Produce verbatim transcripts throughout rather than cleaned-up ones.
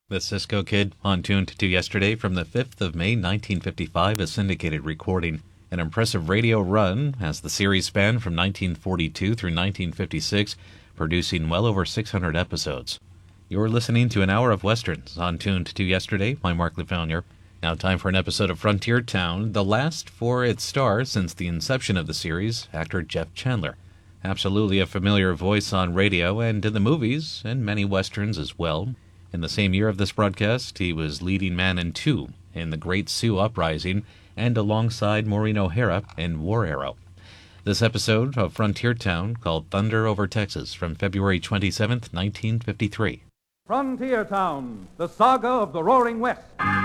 The Cisco Kid, on Tuned to Yesterday from the fifth of May nineteen fifty-five, a syndicated recording. An impressive radio run as the series spanned from nineteen forty-two through nineteen fifty-six, producing well over six hundred episodes. You're listening to an hour of westerns on Tuned to Yesterday. I'm Mark Lefauner. Now time for an episode of Frontier Town, the last for its star since the inception of the series, actor Jeff Chandler. Absolutely a familiar voice on radio and in the movies, and many westerns as well. In the same year of this broadcast, he was leading man in two in The Great Sioux Uprising and alongside Maureen O'Hara in War Arrow. This episode of Frontier Town, called Thunder Over Texas, from February twenty-seventh, nineteen fifty-three. Frontier Town, the saga of the Roaring West.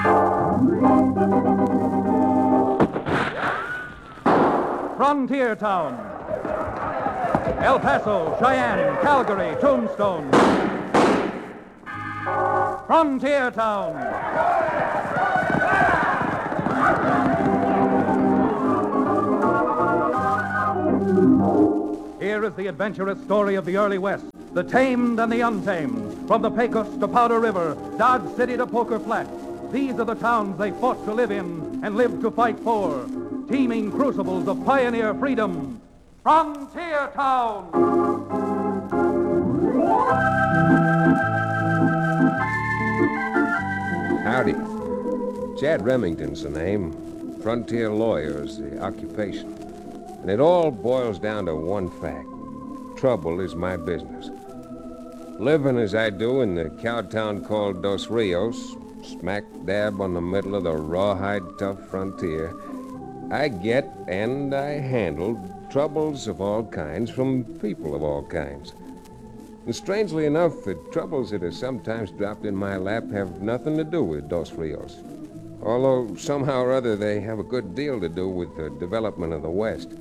Frontier Town. El Paso, Cheyenne, Calgary, Tombstone. Frontier Town. Here is the adventurous story of the early West, the tamed and the untamed, from the Pecos to Powder River, Dodge City to Poker Flat. These are the towns they fought to live in and lived to fight for, teeming crucibles of pioneer freedom. Frontier Town! Howdy. Chad Remington's the name. Frontier lawyer is the occupation. And it all boils down to one fact. Trouble is my business. Living as I do in the cowtown called Dos Rios, smack dab on the middle of the rawhide tough frontier, I get and I handle troubles of all kinds from people of all kinds. And strangely enough, the troubles that are sometimes dropped in my lap have nothing to do with Dos Rios. Although somehow or other they have a good deal to do with the development of the West.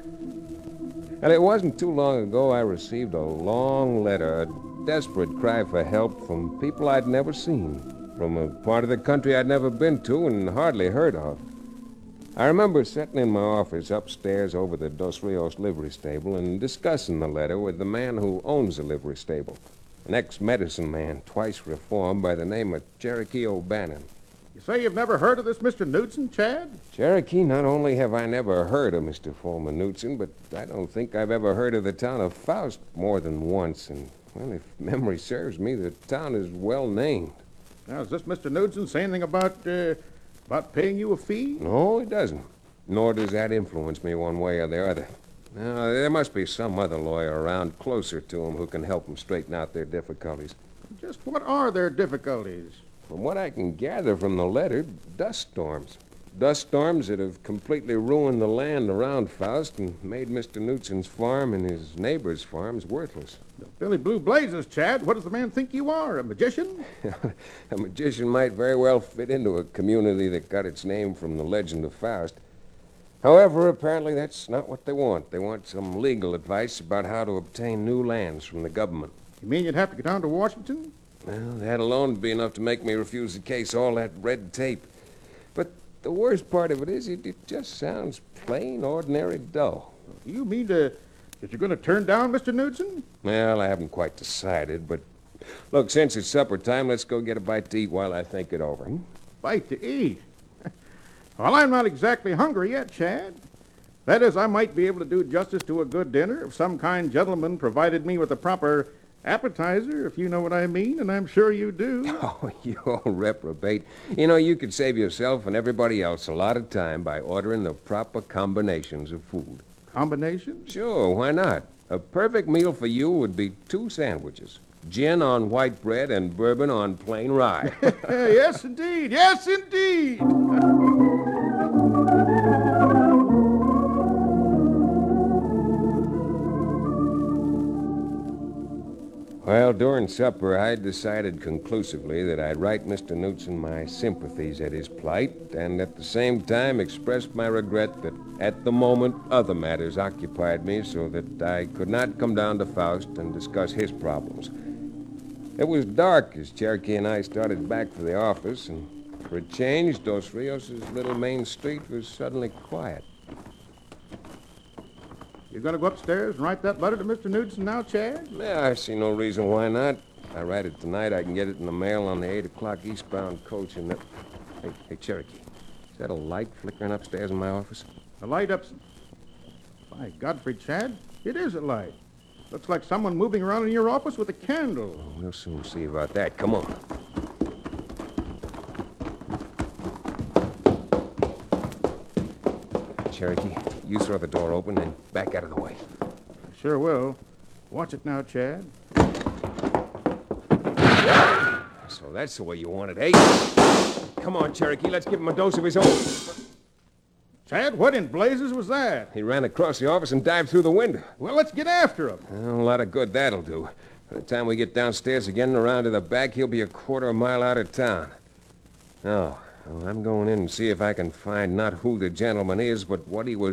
And it wasn't too long ago I received a long letter, a desperate cry for help from people I'd never seen, from a part of the country I'd never been to and hardly heard of. I remember sitting in my office upstairs over the Dos Rios livery stable and discussing the letter with the man who owns the livery stable, an ex-medicine man, twice reformed, by the name of Cherokee O'Bannon. You say you've never heard of this Mister Knudsen, Chad? Cherokee, not only have I never heard of Mister Foreman Knudsen, but I don't think I've ever heard of the town of Faust more than once. And, well, if memory serves me, the town is well named. Now, does this Mister Knudsen say anything about, uh, about paying you a fee? No, it doesn't. Nor does that influence me one way or the other. Now, there must be some other lawyer around closer to him who can help them straighten out their difficulties. Just what are their difficulties? From what I can gather from the letter, dust storms. Dust storms that have completely ruined the land around Faust and made Mister Knudsen's farm and his neighbors' farms worthless. Billy Blue Blazes, Chad. What does the man think you are, a magician? A magician might very well fit into a community that got its name from the legend of Faust. However, apparently that's not what they want. They want some legal advice about how to obtain new lands from the government. You mean you'd have to get down to Washington? Well, that alone would be enough to make me refuse the case, all that red tape. But the worst part of it is it, it just sounds plain, ordinary dull. You mean to, that you're going to turn down Mister Knudsen? Well, I haven't quite decided, but look, since it's supper time, let's go get a bite to eat while I think it over. Hmm? Bite to eat? Well, I'm not exactly hungry yet, Chad. That is, I might be able to do justice to a good dinner if some kind gentleman provided me with a proper appetizer, if you know what I mean, and I'm sure you do. Oh, you old reprobate. You know, you could save yourself and everybody else a lot of time by ordering the proper combinations of food. Combinations? Sure, why not? A perfect meal for you would be two sandwiches. Gin on white bread and bourbon on plain rye. Yes, indeed. Yes, indeed. Well, during supper, I decided conclusively that I'd write Mister Knudsen my sympathies at his plight and at the same time express my regret that at the moment other matters occupied me so that I could not come down to Faust and discuss his problems. It was dark as Cherokee and I started back for the office, and for a change, Dos Rios' little main street was suddenly quiet. You going to go upstairs and write that letter to Mister Knudsen now, Chad? Yeah, I see no reason why not. If I write it tonight, I can get it in the mail on the eight o'clock eastbound coach and that... Hey, hey, Cherokee, is that a light flickering upstairs in my office? The light up... By Godfrey, Chad, it is a light. Looks like someone moving around in your office with a candle. Well, we'll soon see about that. Come on. Cherokee, you throw the door open and back out of the way. I sure will. Watch it now, Chad. So that's the way you want it, eh? Come on, Cherokee, let's give him a dose of his own. Chad, what in blazes was that? He ran across the office and dived through the window. Well, let's get after him. Well, a lot of good that'll do. By the time we get downstairs again and around to the back, he'll be a quarter mile out of town. Now, well, I'm going in and see if I can find not who the gentleman is, but what he was